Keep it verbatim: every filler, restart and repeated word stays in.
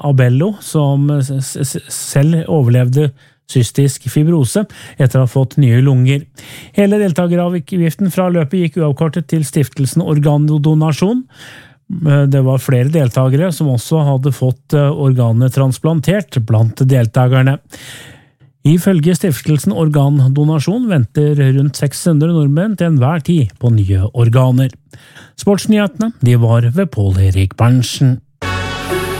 Abello, som selv overlevde cystisk fibrose etter å ha fått nye lunger. Hele deltageravgiften fra løpet gikk uavkortet til stiftelsen Organdonasjon. Det var flere deltagere som også hadde fått organet transplantert blant deltagerne. Ifølge stiftelsen Organdonasjon venter rundt seks hundre nordmenn til enhver tid på nye organer. Sportsnyhetene, de var ved Pål Erik Berntsen.